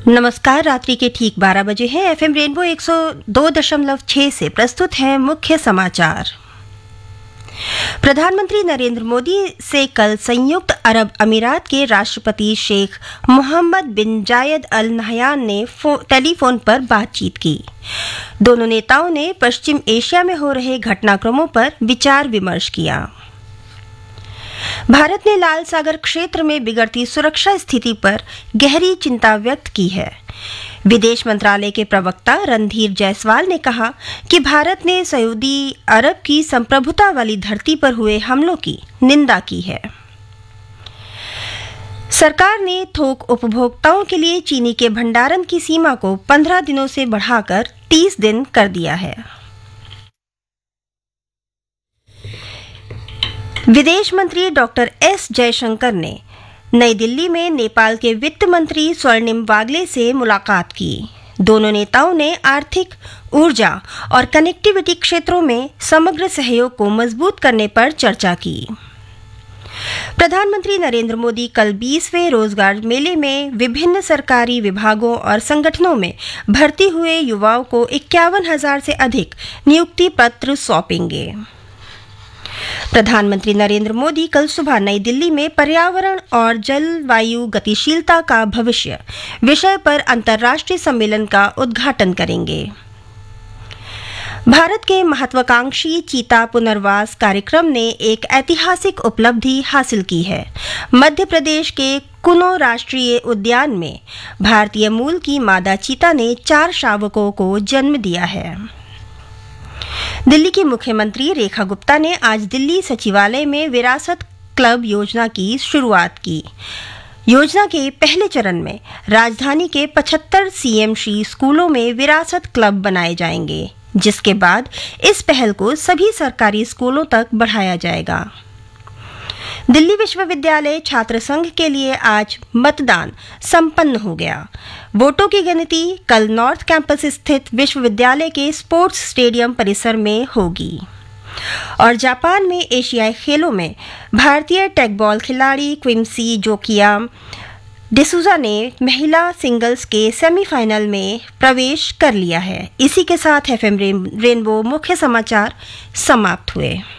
नमस्कार। रात्रि के ठीक 12 बजे हैं। एफएम रेनबो 102.6 से प्रस्तुत है मुख्य समाचार। प्रधानमंत्री नरेंद्र मोदी से कल संयुक्त अरब अमीरात के राष्ट्रपति शेख मोहम्मद बिन जायद अल नहयान ने टेलीफोन पर बातचीत की। दोनों नेताओं ने पश्चिम एशिया में हो रहे घटनाक्रमों पर विचार विमर्श किया। भारत ने लाल सागर क्षेत्र में बिगड़ती सुरक्षा स्थिति पर गहरी चिंता व्यक्त की है। विदेश मंत्रालय के प्रवक्ता रणधीर जायसवाल ने कहा कि भारत ने सऊदी अरब की संप्रभुता वाली धरती पर हुए हमलों की निंदा की है। सरकार ने थोक उपभोक्ताओं के लिए चीनी के भंडारण की सीमा को 15 दिनों से बढ़ाकर 30 दिन कर दिया है। विदेश मंत्री डॉक्टर एस जयशंकर ने नई दिल्ली में नेपाल के वित्त मंत्री स्वर्णिम वागले से मुलाकात की। दोनों नेताओं ने आर्थिक, ऊर्जा और कनेक्टिविटी क्षेत्रों में समग्र सहयोग को मजबूत करने पर चर्चा की। प्रधानमंत्री नरेंद्र मोदी कल 20वें रोजगार मेले में विभिन्न सरकारी विभागों और संगठनों में भर्ती हुए युवाओं को 51,000 से अधिक नियुक्ति पत्र सौंपेंगे। प्रधानमंत्री नरेंद्र मोदी कल सुबह नई दिल्ली में पर्यावरण और जलवायु गतिशीलता का भविष्य विषय पर अंतर्राष्ट्रीय सम्मेलन का उद्घाटन करेंगे। भारत के महत्वाकांक्षी चीता पुनर्वास कार्यक्रम ने एक ऐतिहासिक उपलब्धि हासिल की है। मध्य प्रदेश के कुनो राष्ट्रीय उद्यान में भारतीय मूल की मादा चीता ने 4 शावकों को जन्म दिया है। दिल्ली की मुख्यमंत्री रेखा गुप्ता ने आज दिल्ली सचिवालय में विरासत क्लब योजना की शुरुआत की। योजना के पहले चरण में राजधानी के 75 सीएमसी स्कूलों में विरासत क्लब बनाए जाएंगे, जिसके बाद इस पहल को सभी सरकारी स्कूलों तक बढ़ाया जाएगा। दिल्ली विश्वविद्यालय छात्र संघ के लिए आज मतदान संपन्न हो गया। वोटों की गिनती कल नॉर्थ कैंपस स्थित विश्वविद्यालय के स्पोर्ट्स स्टेडियम परिसर में होगी। और जापान में एशियाई खेलों में भारतीय टेकबॉल खिलाड़ी क्विंसी जोकिया डिसूजा ने महिला सिंगल्स के सेमीफाइनल में प्रवेश कर लिया है। इसी के साथ एफएम रेनबो मुख्य समाचार समाप्त हुए।